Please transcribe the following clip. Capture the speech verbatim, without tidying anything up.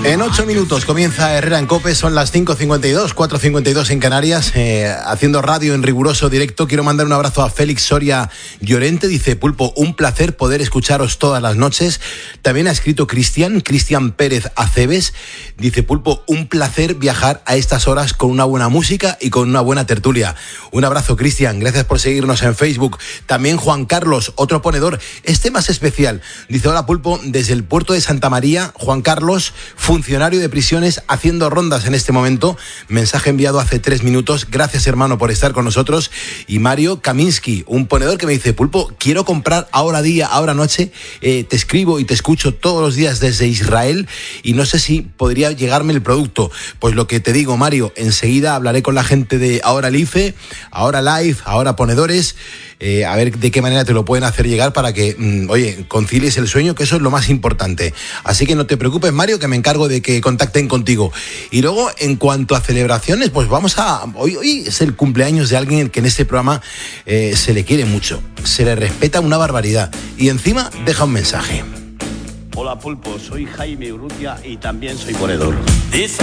En ocho minutos comienza Herrera en COPE, son las cinco cincuenta y dos, cuatro cincuenta y dos en Canarias, eh, haciendo radio en riguroso directo. Quiero mandar un abrazo a Félix Soria Llorente, dice: Pulpo, un placer poder escucharos todas las noches. También ha escrito Cristian, Cristian Pérez Aceves, dice: Pulpo, un placer viajar a estas horas con una buena música y con una buena tertulia. Un abrazo, Cristian, gracias por seguirnos en Facebook. También Juan Carlos, otro ponedor, este más especial, dice: hola Pulpo, desde el puerto de Santa María, Juan Carlos, funcionario de prisiones, haciendo rondas en este momento. Mensaje enviado hace tres minutos. Gracias, hermano, por estar con nosotros. Y Mario Kaminsky, un ponedor que me dice: Pulpo, quiero comprar ahora día, ahora noche. Eh, te escribo y te escucho todos los días desde Israel y no sé si podría llegarme el producto. Pues lo que te digo, Mario, enseguida hablaré con la gente de Ahora Life, Ahora Live, Ahora Ponedores, eh, a ver de qué manera te lo pueden hacer llegar para que, mmm, oye, concilies el sueño, que eso es lo más importante. Así que no te preocupes, Mario, que me encargo de que contacten contigo. Y luego, en cuanto a celebraciones, pues vamos a... Hoy, hoy es el cumpleaños de alguien que en este programa eh, se le quiere mucho, se le respeta una barbaridad y encima deja un mensaje. Hola Pulpo, soy Jaime Urrutia y también soy ponedor.